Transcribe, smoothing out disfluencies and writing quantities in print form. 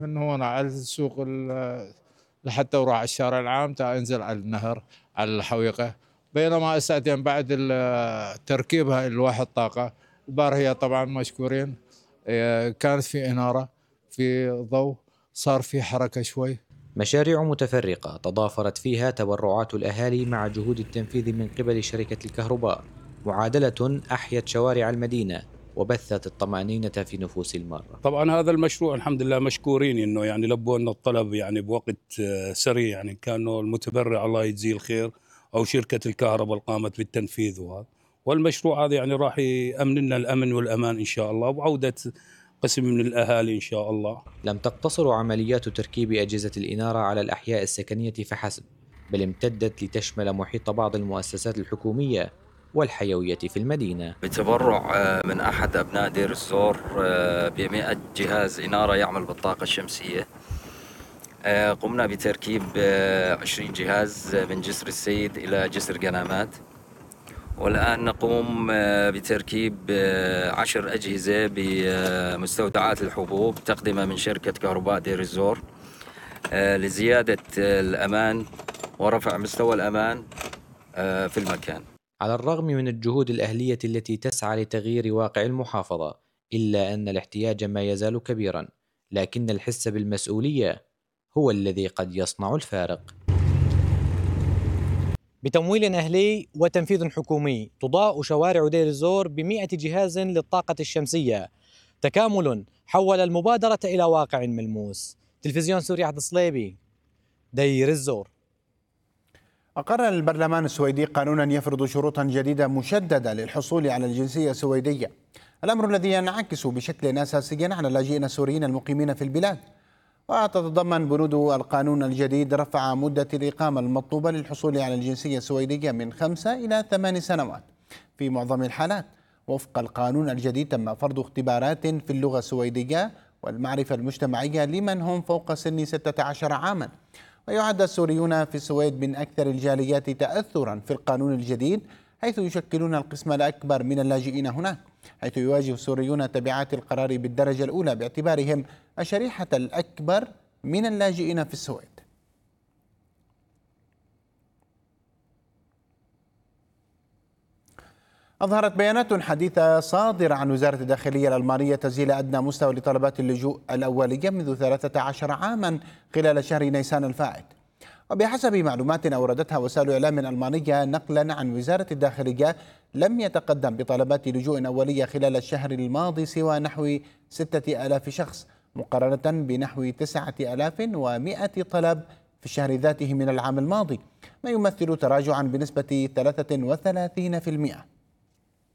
من هنا على السوق لحتى أروح على الشارع العام تا أنزل على النهر على الحويقة. بينما ساعتين بعد تركيبها الواحد طاقة البارحة هي طبعا مشكورين. كانت في إنارة، في ضوء، صار في حركة شوي. مشاريع متفرقة تضافرت فيها تبرعات الأهالي مع جهود التنفيذ من قبل شركة الكهرباء، معادلة أحيت شوارع المدينة وبثت الطمأنينة في نفوس المارة. طبعا هذا المشروع الحمد لله مشكورين انه يعني لبوا لنا الطلب يعني بوقت سريع، يعني كانوا المتبرع الله يجزيه الخير او شركة الكهرباء اللي قامت بالتنفيذ والمشروع هذا يعني راح يأمن لنا الامن والامان ان شاء الله وعودة قسم من الاهالي ان شاء الله. لم تقتصر عمليات تركيب أجهزة الإنارة على الأحياء السكنية فحسب، بل امتدت لتشمل محيط بعض المؤسسات الحكومية والحيوية في المدينة. بتبرع من أحد أبناء دير الزور ب100 جهاز إنارة يعمل بالطاقة الشمسية. قمنا بتركيب 20 جهاز من جسر السيد إلى جسر قنامات، والآن نقوم بتركيب 10 أجهزة بمستودعات الحبوب تقدمة من شركة كهرباء دير الزور لزيادة الأمان ورفع مستوى الأمان في المكان. على الرغم من الجهود الأهلية التي تسعى لتغيير واقع المحافظة، إلا أن الاحتياج ما يزال كبيرا، لكن الحس بالمسؤولية هو الذي قد يصنع الفارق. بتمويل أهلي وتنفيذ حكومي تضاء شوارع دير الزور ب100 جهاز للطاقة الشمسية، تكامل حول المبادرة إلى واقع ملموس. تلفزيون سوريا عبد الصليبي، دير الزور. أقر البرلمان السويدي قانونا يفرض شروطا جديدة مشددة للحصول على الجنسية السويدية، الأمر الذي ينعكس بشكل أساسي على اللاجئين السوريين المقيمين في البلاد. وتتضمن بنود القانون الجديد رفع مدة الإقامة المطلوبة للحصول على الجنسية السويدية من 5 إلى 8 سنوات في معظم الحالات. وفق القانون الجديد تم فرض اختبارات في اللغة السويدية والمعرفة المجتمعية لمن هم فوق سن 16 عاما. ويعد السوريون في السويد من أكثر الجاليات تأثرا في القانون الجديد، حيث يشكلون القسم الأكبر من اللاجئين هناك، حيث يواجه السوريون تبعات القرار بالدرجة الأولى باعتبارهم الشريحة الأكبر من اللاجئين في السويد. أظهرت بيانات حديثة صادرة عن وزارة الداخلية الألمانية تسجيل أدنى مستوى لطلبات اللجوء الأولية منذ 13 عاما خلال شهر نيسان الفائت. وبحسب معلومات أوردتها وسائل إعلام ألمانية نقلا عن وزارة الداخلية، لم يتقدم بطلبات لجوء أولية خلال الشهر الماضي سوى نحو 6000 شخص، مقارنة بنحو 9100 طلب في الشهر ذاته من العام الماضي، ما يمثل تراجعا بنسبة 33%.